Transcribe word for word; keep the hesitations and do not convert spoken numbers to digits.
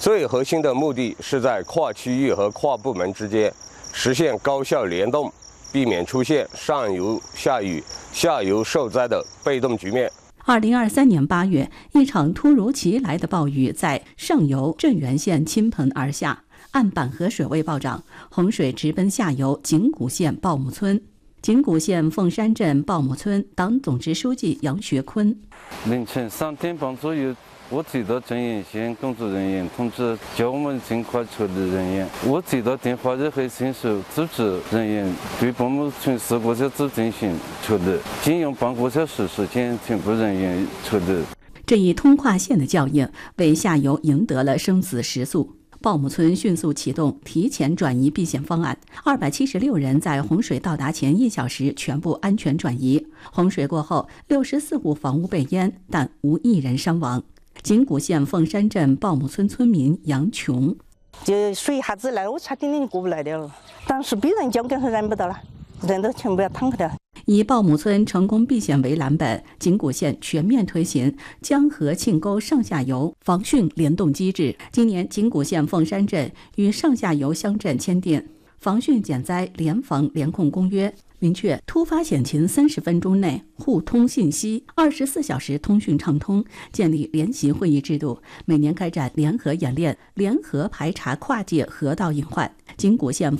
最核心的目的是在跨区域和跨部门之间实现高效联动，避免出现上游下雨、下游受灾的被动局面。 二零二三年八月，一场突如其来的暴雨在上游镇原县倾盆而下，案板河水位暴涨，洪水直奔下游景谷县鲍母村。景谷县凤山镇鲍母村党总支书记杨学坤： 凌晨三点半左右，我接到镇原县工作人员通知，叫我们尽快撤离人员。我接到电话热核信时，组织人员对鲍母村四个小组进行撤离，仅用半个小时时间，全部人员撤离。 这一通跨线的效应，为下游赢得了生死时速。鲍母村迅速启动提前转移避险方案，二百七十六人在洪水到达前一小时全部安全转移。洪水过后，六十四户房屋被淹，但无一人伤亡。景谷县凤山镇鲍母村村民杨琼： 这水一下子来了，我差点点就过不来了。当时比人浇根是人不到了，人都全部要躺去了。 以鲍母村成功避险为蓝本，景谷县全面推行江河沁沟上下游防汛联动机制。今年，景谷县凤山镇与上下游乡镇签订防汛减灾联防联控公约，明确突发险情三十分钟内互通信息，二十四小时通讯畅通，建立联席会议制度，每年开展联合演练，联合排查跨界河道隐患。景谷县